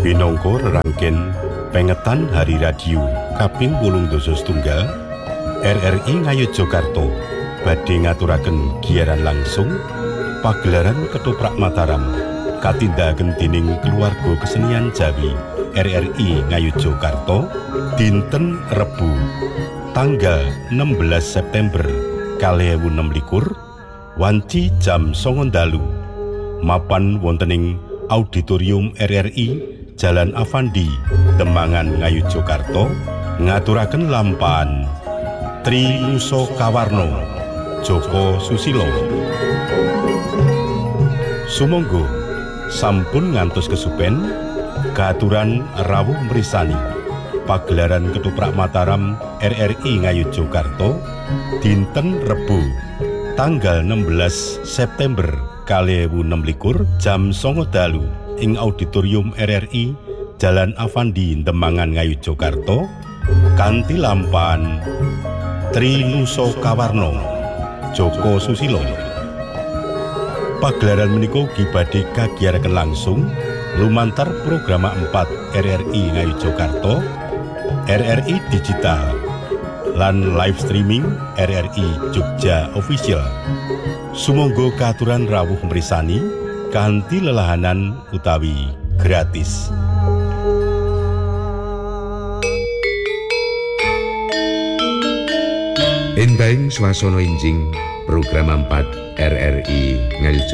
Binangka rerangken pengetan Hari Radio kaping 87 RRI Ngayogyakarta badhe ngaturaken giyaran langsung pagelaran Ketoprak Mataram katindakaken dening keluarga kesenian Jawi RRI Ngayogyakarta dinten Rebu tanggal 16 September 2026 wanci jam 09.00 mapan wontening Auditorium RRI Jalan Avandi, Demangan Ngayogyakarta ngaturaken lampahan Tri Nusa Kawarna Joko Susilo. Sumangga sampun ngantos kesupen katuran rawuh mrisani pagelaran Ketoprak Mataram RRI Ngayogyakarta dinten Rebu tanggal 16 September 2026 jam 09.00 ing Auditorium RRI Jalan Avandi Demangan Ngayogyakarta kanthi lampahan Tri Nusa Kawarna Joko Susilo. Pagelaran menika ugi badhe kagiyaraken langsung lumantar program 4 RRI Ngayogyakarta, RRI Digital lan live streaming RRI Jogja Official. Sumangga katuran rawuh mrisani kanthi lelahanan utawi gratis. Enteng swasana enjing program 4 RRI Ngayogyakarta.